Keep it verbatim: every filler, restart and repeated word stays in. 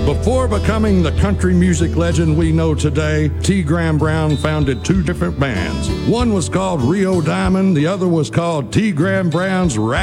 Before becoming the country music legend we know today, T. Graham Brown founded two different bands. One was called Rio Diamond, the other was called T. Graham Brown's